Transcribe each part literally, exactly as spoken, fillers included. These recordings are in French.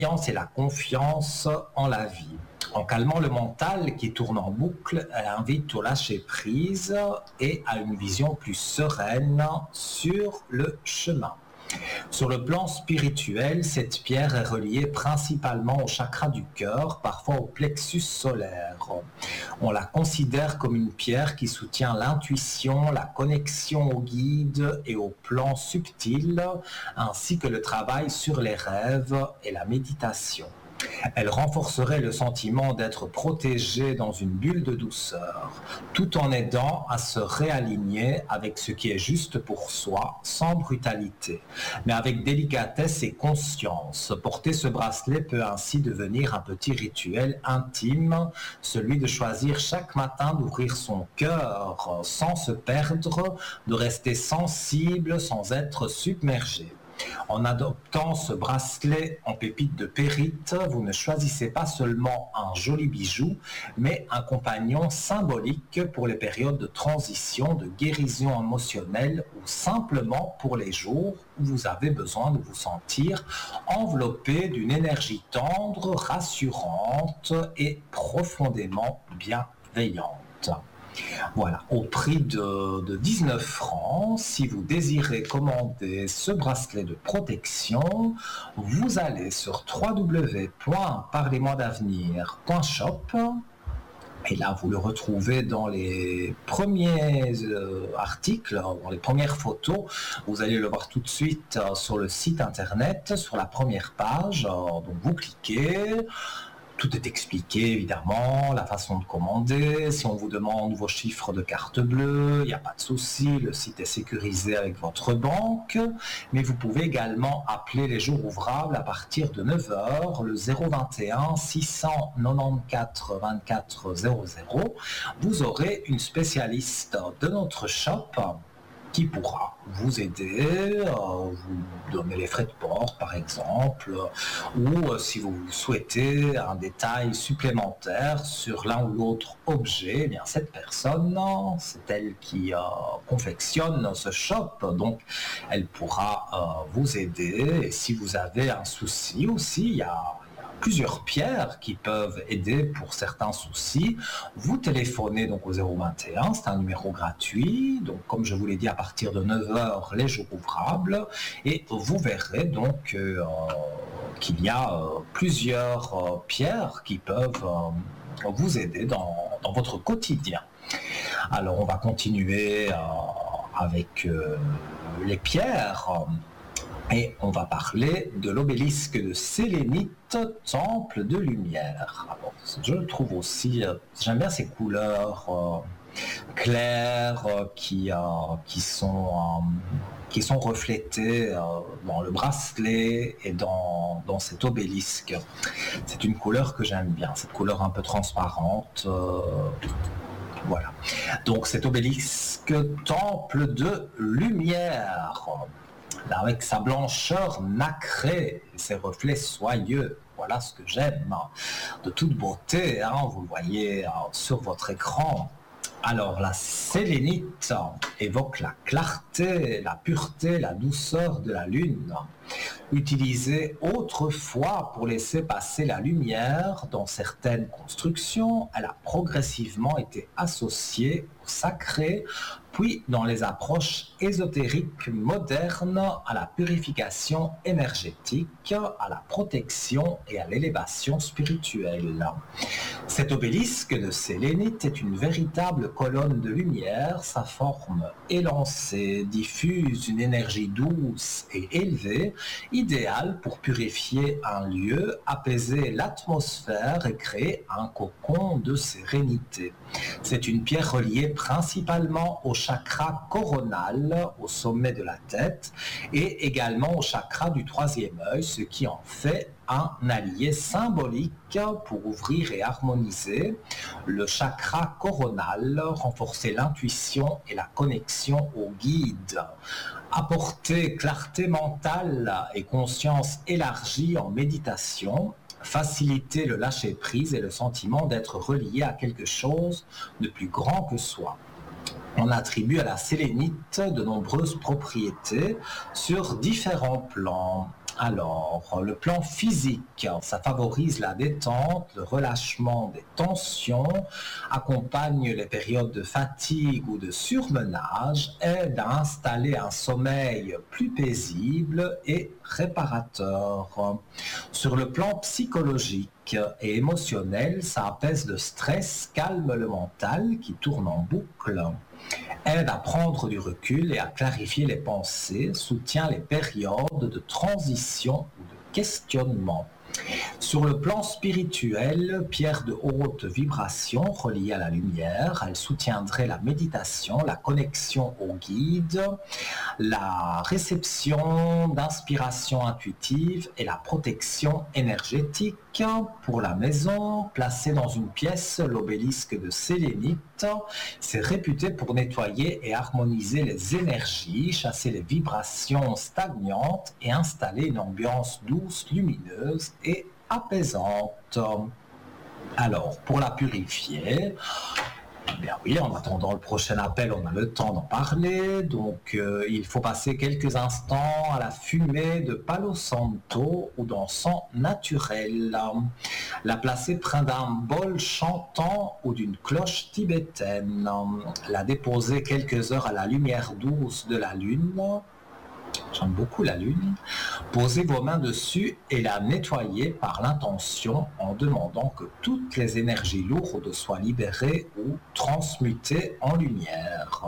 et la confiance en la vie. En calmant le mental qui tourne en boucle, elle invite au lâcher-prise et à une vision plus sereine sur le chemin. Sur le plan spirituel, cette pierre est reliée principalement au chakra du cœur, parfois au plexus solaire. On la considère comme une pierre qui soutient l'intuition, la connexion au guide et au plan subtil, ainsi que le travail sur les rêves et la méditation. Elle renforcerait le sentiment d'être protégé dans une bulle de douceur, tout en aidant à se réaligner avec ce qui est juste pour soi, sans brutalité, mais avec délicatesse et conscience. Porter ce bracelet peut ainsi devenir un petit rituel intime, celui de choisir chaque matin d'ouvrir son cœur sans se perdre, de rester sensible sans être submergé. En adoptant ce bracelet en pépite de périte, vous ne choisissez pas seulement un joli bijou, mais un compagnon symbolique pour les périodes de transition, de guérison émotionnelle ou simplement pour les jours où vous avez besoin de vous sentir enveloppé d'une énergie tendre, rassurante et profondément bienveillante. Voilà, au prix de, de dix-neuf francs, si vous désirez commander ce bracelet de protection, vous allez sur w w w point parlez moi d'avenir point shop et là vous le retrouvez dans les premiers euh, articles, dans les premières photos. Vous allez le voir tout de suite euh, sur le site internet, sur la première page. Euh, donc vous cliquez. Tout est expliqué, évidemment, la façon de commander. Si on vous demande vos chiffres de carte bleue, il n'y a pas de souci, le site est sécurisé avec votre banque. Mais vous pouvez également appeler les jours ouvrables à partir de neuf heures, le zéro vingt et un six cent quatre-vingt-quatorze vingt-quatre zéro zéro. Vous aurez une spécialiste de notre shop qui pourra vous aider, euh, vous donner les frais de port par exemple, ou euh, si vous souhaitez un détail supplémentaire sur l'un ou l'autre objet, eh bien cette personne, c'est elle qui euh, confectionne ce shop, donc elle pourra euh, vous aider. Et si vous avez un souci aussi, il y a plusieurs pierres qui peuvent aider pour certains soucis. Vous téléphonez donc au zéro vingt et un, c'est un numéro gratuit, donc comme je vous l'ai dit à partir de neuf heures les jours ouvrables, et vous verrez donc euh, qu'il y a euh, plusieurs euh, pierres qui peuvent euh, vous aider dans, dans votre quotidien. Alors on va continuer euh, avec euh, les pierres. Et on va parler de l'obélisque de Sélénite, temple de lumière. Alors, je le trouve aussi, euh, j'aime bien ces couleurs euh, claires euh, qui, euh, qui, sont, euh, qui sont reflétées euh, dans le bracelet et dans, dans cet obélisque. C'est une couleur que j'aime bien, cette couleur un peu transparente. Euh, voilà. Donc cet obélisque, temple de lumière, avec sa blancheur nacrée et ses reflets soyeux. Voilà ce que j'aime, de toute beauté, hein, vous le voyez hein, sur votre écran. Alors la sélénite évoque la clarté, la pureté, la douceur de la lune. Utilisée autrefois pour laisser passer la lumière dans certaines constructions, elle a progressivement été associée au sacré, puis dans les approches ésotériques modernes, à la purification énergétique, à la protection et à l'élévation spirituelle. Cet obélisque de sélénite est une véritable colonne de lumière. Sa forme élancée diffuse une énergie douce et élevée, idéale pour purifier un lieu, apaiser l'atmosphère et créer un cocon de sérénité. C'est une pierre reliée principalement au chakra coronal, au sommet de la tête, et également au chakra du troisième œil, ce qui en fait un allié symbolique pour ouvrir et harmoniser le chakra coronal, renforcer l'intuition et la connexion au guide, apporter clarté mentale et conscience élargie en méditation, faciliter le lâcher-prise et le sentiment d'être relié à quelque chose de plus grand que soi. On attribue à la sélénite de nombreuses propriétés sur différents plans. Alors, le plan physique, ça favorise la détente, le relâchement des tensions, accompagne les périodes de fatigue ou de surmenage, aide à installer un sommeil plus paisible et réparateur. Sur le plan psychologique et émotionnel, ça apaise le stress, calme le mental qui tourne en boucle, aide à prendre du recul et à clarifier les pensées, soutient les périodes de transition ou de questionnement. Sur le plan spirituel, pierre de haute vibration reliée à la lumière, elle soutiendrait la méditation, la connexion au guide, la réception d'inspiration intuitive et la protection énergétique. Pour la maison, placée dans une pièce, l'obélisque de sélénite, c'est réputé pour nettoyer et harmoniser les énergies, chasser les vibrations stagnantes et installer une ambiance douce, lumineuse et apaisante. Alors, pour la purifier, eh bien oui, en attendant le prochain appel, on a le temps d'en parler. Donc, euh, il faut passer quelques instants à la fumée de Palo Santo ou d'encens naturel. La placer près d'un bol chantant ou d'une cloche tibétaine. La déposer quelques heures à la lumière douce de la lune. J'aime beaucoup la lune. Posez vos mains dessus et la nettoyez par l'intention en demandant que toutes les énergies lourdes soient libérées ou transmutées en lumière.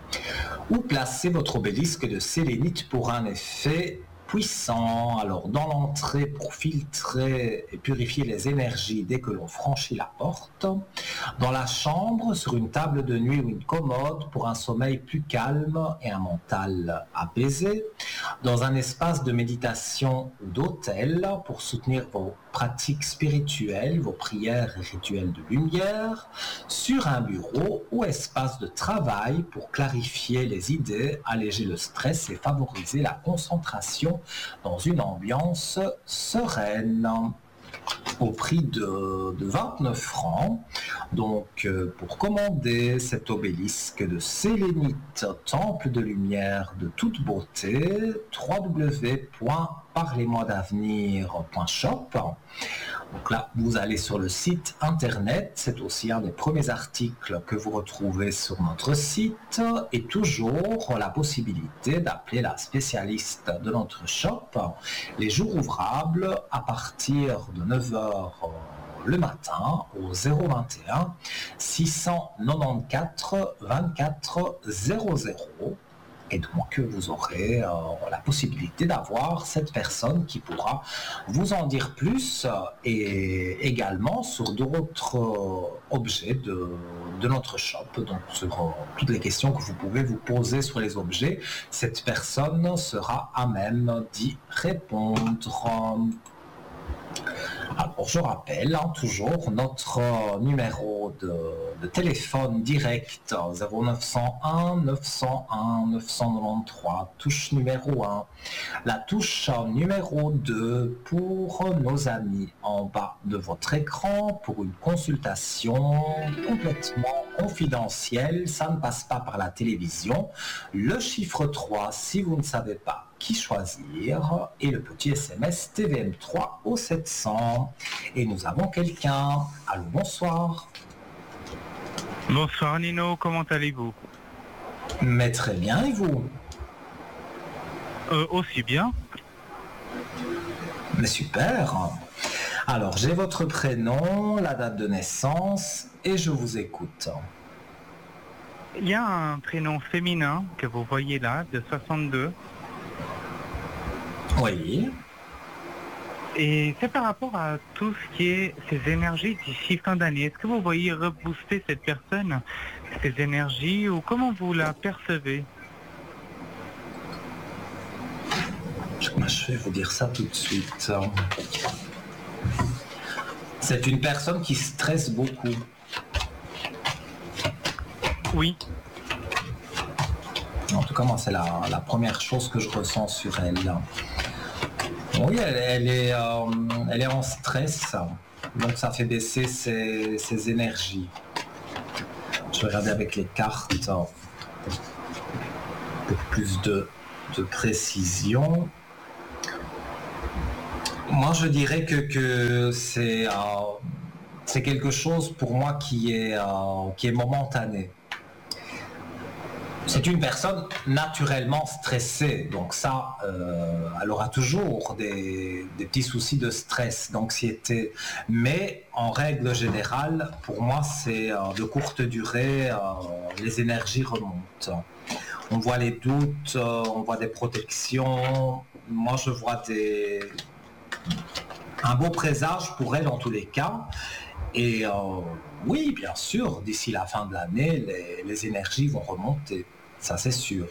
Ou placez votre obélisque de sélénite pour un effet puissant. Alors, dans l'entrée pour filtrer et purifier les énergies dès que l'on franchit la porte. Dans la chambre, sur une table de nuit ou une commode pour un sommeil plus calme et un mental apaisé. Dans un espace de méditation ou d'hôtel pour soutenir vos pratiques spirituelles, vos prières et rituels de lumière. Sur un bureau ou espace de travail pour clarifier les idées, alléger le stress et favoriser la concentration dans une ambiance sereine. Au prix de, de vingt-neuf francs. Donc, euh, pour commander cet obélisque de sélénite, temple de lumière de toute beauté, w w w point parlez moi d'avenir point shop. Donc là, vous allez sur le site internet, c'est aussi un des premiers articles que vous retrouvez sur notre site, et toujours la possibilité d'appeler la spécialiste de notre shop les jours ouvrables à partir de neuf heures le matin au zéro vingt et un six cent quatre-vingt-quatorze vingt-quatre zéro zéro. Et donc, vous aurez euh, la possibilité d'avoir cette personne qui pourra vous en dire plus et également sur d'autres euh, objets de, de notre shop. Donc, sur euh, toutes les questions que vous pouvez vous poser sur les objets, cette personne sera à même d'y répondre. Alors, je rappelle hein, toujours notre euh, numéro de, de téléphone direct zéro neuf cent un neuf cent un neuf cent quatre-vingt-treize, touche numéro un. La touche numéro deux pour nos amis en bas de votre écran pour une consultation complètement confidentielle. Ça ne passe pas par la télévision. Le chiffre trois si vous ne savez pas qui choisir et le petit S M S T V M trois au sept cents. Et nous avons quelqu'un. Allô, bonsoir. Bonsoir Nino, comment allez-vous? Mais très bien, et vous? euh, Aussi bien. Mais super. Alors, j'ai votre prénom, la date de naissance et je vous écoute. Il y a un prénom féminin que vous voyez là, de soixante-deux. Oui. Et c'est par rapport à tout ce qui est ces énergies d'ici fin d'année. Est-ce que vous voyez rebooster cette personne, ces énergies, ou comment vous la percevez? Je vais vous dire ça tout de suite. C'est une personne qui stresse beaucoup. Oui. En tout cas, moi, c'est la, la première chose que je ressens sur elle. Oui, elle, elle, est, euh, elle est en stress, donc ça fait baisser ses, ses énergies. Je vais regarder avec les cartes pour plus de, de précision. Moi, je dirais que, que c'est euh, c'est quelque chose pour moi qui est, euh, qui est momentané. C'est une personne naturellement stressée, donc ça, euh, elle aura toujours des, des petits soucis de stress, d'anxiété. Mais en règle générale, pour moi, c'est euh, de courte durée, euh, les énergies remontent. On voit les doutes, euh, on voit des protections. Moi, je vois des, un beau présage pour elle en tous les cas. Et euh, oui, bien sûr, d'ici la fin de l'année, les, les énergies vont remonter. Ça, c'est sûr.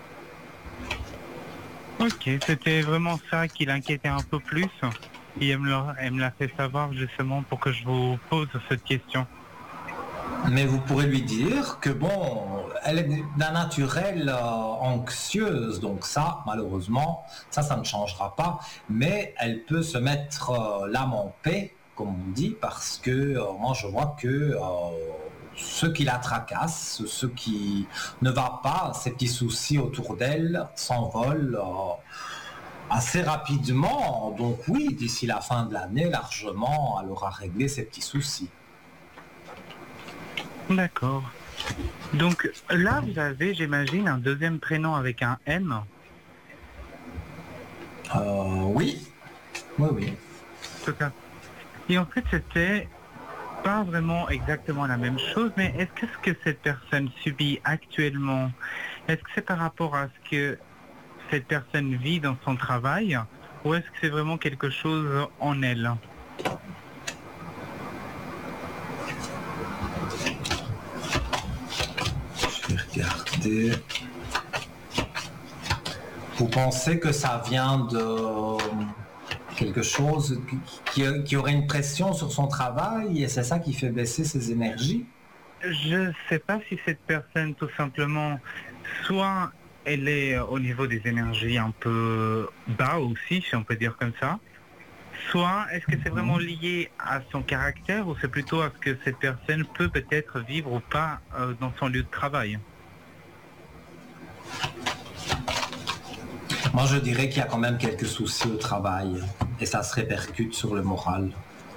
Ok, c'était vraiment ça qui l'inquiétait un peu plus. Et elle me l'a elle me l'a fait savoir justement pour que je vous pose cette question. Mais vous pourrez lui dire que bon, elle est d'un naturel euh, anxieuse, donc ça, malheureusement, ça, ça ne changera pas. Mais elle peut se mettre euh, l'âme en paix, comme on dit, parce que euh, moi, je vois que euh, ce qui la tracasse, ce qui ne va pas, ces petits soucis autour d'elle, s'envolent euh, assez rapidement. Donc oui, d'ici la fin de l'année, largement, elle aura réglé ses petits soucis. D'accord. Donc là, vous avez, j'imagine, un deuxième prénom avec un M. Euh, oui, oui, oui. Tout à fait. Et en fait, c'était pas vraiment exactement la même chose, mais est-ce que ce que cette personne subit actuellement, est-ce que c'est par rapport à ce que cette personne vit dans son travail, ou est-ce que c'est vraiment quelque chose en elle? Je vais regarder. Vous pensez que ça vient de quelque chose qui, qui, qui aurait une pression sur son travail et c'est ça qui fait baisser ses énergies? Je ne sais pas si cette personne, tout simplement, soit elle est au niveau des énergies un peu bas aussi, si on peut dire comme ça, soit est-ce que c'est vraiment lié à son caractère ou c'est plutôt à ce que cette personne peut peut-être vivre ou pas euh, dans son lieu de travail? Moi, je dirais qu'il y a quand même quelques soucis au travail et ça se répercute sur le moral.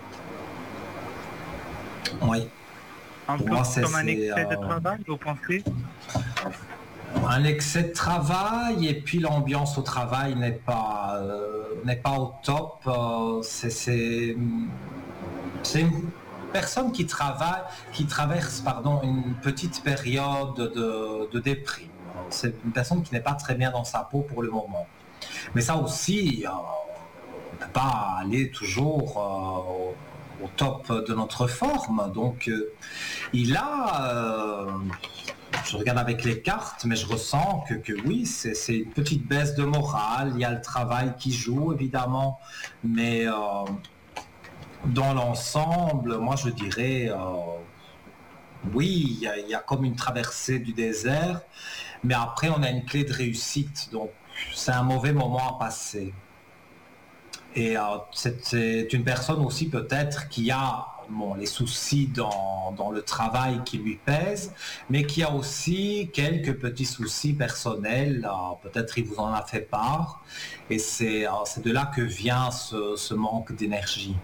Oui. Un Pour peu moi, c'est, comme un c'est, excès de euh, travail, vous pensez? un excès de travail et puis l'ambiance au travail n'est pas, euh, n'est pas au top. Euh, c'est, c'est, c'est une personne qui travaille, qui traverse pardon, une petite période de, de déprime. C'est une personne qui n'est pas très bien dans sa peau pour le moment. Mais ça aussi, euh, on ne peut pas aller toujours euh, au top de notre forme. Donc, euh, il a... Euh, je regarde avec les cartes, mais je ressens que, que oui, c'est, c'est une petite baisse de morale. Il y a le travail qui joue, évidemment. Mais euh, dans l'ensemble, moi, je dirais... Euh, oui, il y, a, il y a comme une traversée du désert, mais après, on a une clé de réussite. Donc, c'est un mauvais moment à passer. Et euh, c'est, c'est une personne aussi peut-être qui a bon, les soucis dans, dans le travail qui lui pèsent, mais qui a aussi quelques petits soucis personnels. Euh, peut-être il vous en a fait part. Et c'est, euh, c'est de là que vient ce, ce manque d'énergie.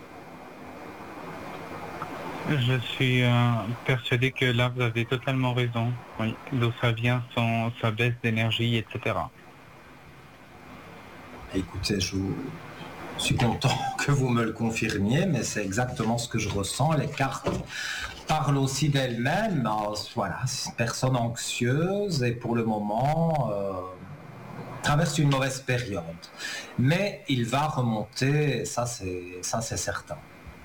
Je suis euh, persuadé que là, vous avez totalement raison. Oui, d'où ça vient son, sa baisse d'énergie, et cetera. Écoutez, je vous... Je suis content que vous me le confirmiez, mais c'est exactement ce que je ressens. Les cartes parlent aussi d'elles-mêmes. Voilà, c'est une personne anxieuse et pour le moment euh, traverse une mauvaise période. Mais il va remonter, ça c'est, ça c'est certain.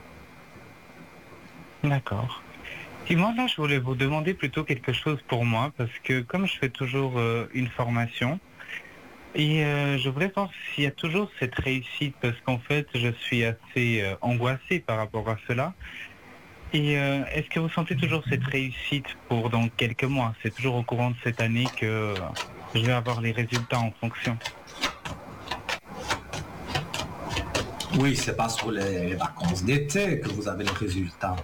D'accord. Et moi, là, je voulais vous demander plutôt quelque chose pour moi, parce que comme je fais toujours euh, une formation, et euh, je voulais voir s'il y a toujours cette réussite, parce qu'en fait, je suis assez euh, angoissé par rapport à cela. Et euh, est-ce que vous sentez toujours cette réussite pour dans quelques mois? C'est toujours au courant de cette année que euh, je vais avoir les résultats en fonction. Oui, c'est pas sur les vacances d'été que vous avez les résultats.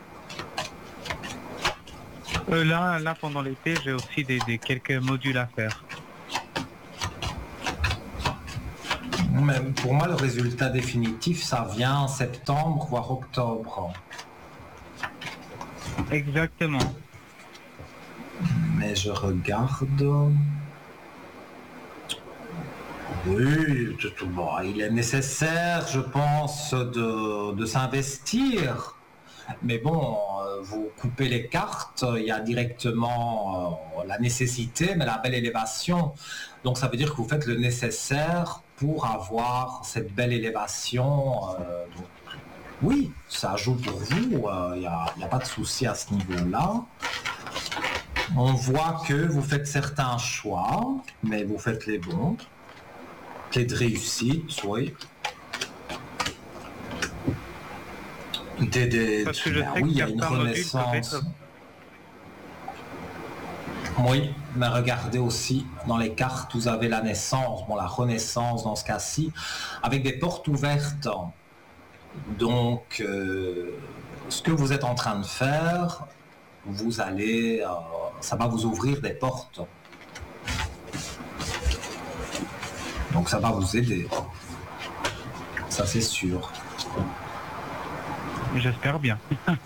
Euh, là, là, pendant l'été, j'ai aussi des, des quelques modules à faire. Mais pour moi, le résultat définitif, ça vient en septembre, voire octobre. Exactement. Mais je regarde. Oui, de tout bon, il est nécessaire, je pense, de, de s'investir. Mais bon, euh, vous coupez les cartes, il y a directement euh, la nécessité, mais la belle élévation. Donc ça veut dire que vous faites le nécessaire pour avoir cette belle élévation. euh, donc, oui, ça joue pour vous, il n'y a, y a pas de souci à ce niveau-là. On voit que vous faites certains choix, mais vous faites les bons. Clé de réussite, oui. Des, des, Parce que je ben sais oui, il qu'il y y a a une plein de modules renaissance. peut-être. Oui, mais regardez aussi, dans les cartes, vous avez la naissance, bon, la renaissance dans ce cas-ci, avec des portes ouvertes. Donc, euh, ce que vous êtes en train de faire, vous allez, euh, ça va vous ouvrir des portes. Donc, ça va vous aider. Ça, c'est sûr. J'espère bien.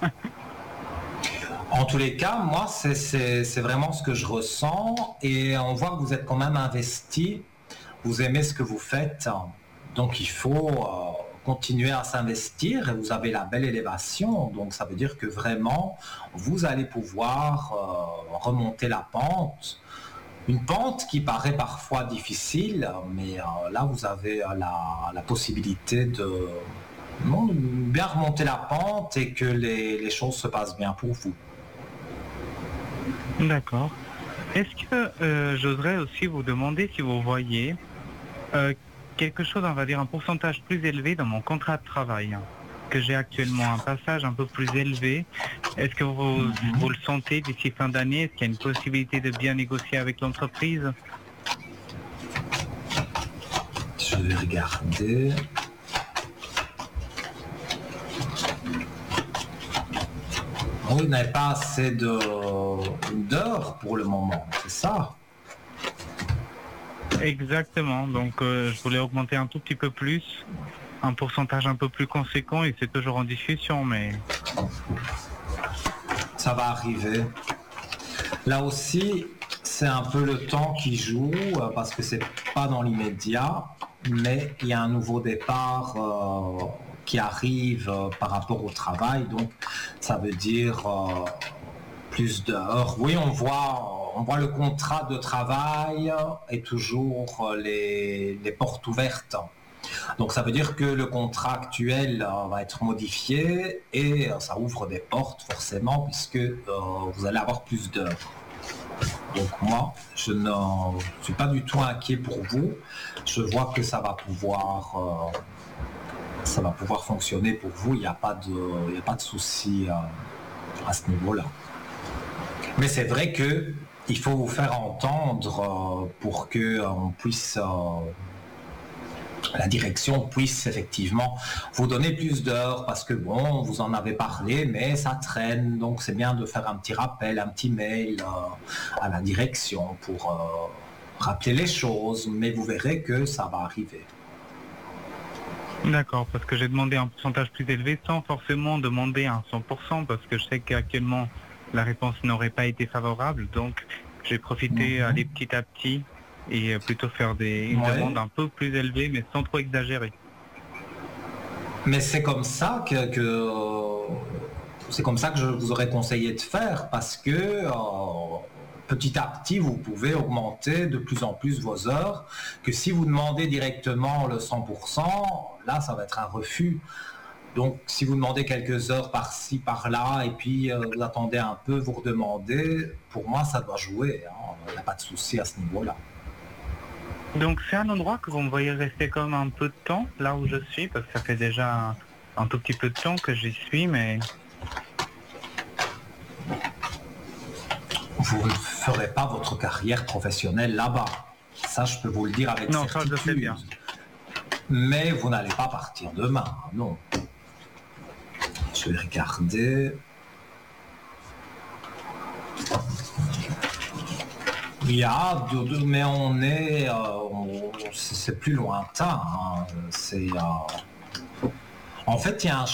En tous les cas, moi, c'est, c'est, c'est vraiment ce que je ressens et on voit que vous êtes quand même investi, vous aimez ce que vous faites, donc il faut euh, continuer à s'investir et vous avez la belle élévation, donc ça veut dire que vraiment, vous allez pouvoir euh, remonter la pente, une pente qui paraît parfois difficile, mais euh, là, vous avez euh, la, la possibilité de, non, de bien remonter la pente et que les, les choses se passent bien pour vous. D'accord. Est-ce que euh, j'oserais aussi vous demander si vous voyez euh, quelque chose, on va dire un pourcentage plus élevé dans mon contrat de travail hein, que j'ai actuellement, un passage un peu plus élevé. Est-ce que vous, Mhm. vous le sentez d'ici fin d'année? Est-ce qu'il y a une possibilité de bien négocier avec l'entreprise? Je vais regarder. Vous n'avez pas assez de, d'heures pour le moment, c'est ça? Exactement. Donc euh, je voulais augmenter un tout petit peu plus, un pourcentage un peu plus conséquent et c'est toujours en discussion, mais Ça va arriver. Là aussi, c'est un peu le temps qui joue euh, parce que c'est pas dans l'immédiat, mais il y a un nouveau départ euh, qui arrive euh, par rapport au travail, donc ça veut dire euh, plus d'heures. Oui, on voit, on voit le contrat de travail et toujours euh, les, les portes ouvertes. Donc ça veut dire que le contrat actuel euh, va être modifié et euh, ça ouvre des portes forcément puisque euh, vous allez avoir plus d'heures. Donc moi, je ne suis pas du tout inquiet pour vous. Je vois que ça va pouvoir, euh, ça va pouvoir fonctionner pour vous. Il n'y a pas de, il n'y a pas de souci euh, à ce niveau-là. Mais c'est vrai que il faut vous faire entendre euh, pour que euh, on puisse euh, la direction puisse effectivement vous donner plus d'heures parce que bon, vous en avez parlé, mais ça traîne, donc c'est bien de faire un petit rappel, un petit mail euh, à la direction pour euh, rappeler les choses, mais vous verrez que ça va arriver. d'accord, parce que j'ai demandé un pourcentage plus élevé sans forcément demander un cent pour cent parce que je sais qu'actuellement la réponse n'aurait pas été favorable, donc j'ai profité Mhm. aller petit à petit et plutôt faire des, une Ouais. demande un peu plus élevée mais sans trop exagérer. Mais c'est comme ça que, que c'est comme ça que je vous aurais conseillé de faire parce que euh, petit à petit vous pouvez augmenter de plus en plus vos heures. Que si vous demandez directement le cent pour cent, là ça va être un refus. Donc si vous demandez quelques heures par-ci par-là et puis euh, vous attendez un peu, vous redemandez, pour moi ça doit jouer. Hein. Il n'y a pas de souci à ce niveau-là. Donc c'est un endroit que vous me voyez rester comme un peu de temps là où je suis parce que ça fait déjà un, un tout petit peu de temps que j'y suis mais Vous ne ferez pas votre carrière professionnelle là-bas. Ça, je peux vous le dire avec non, ça, je certitude. sais bien. Mais vous n'allez pas partir demain, non. Je vais regarder. Il y a, de- de- mais on est, euh, on- c'est c'est plus lointain, hein. C'est, euh, en fait, il y a un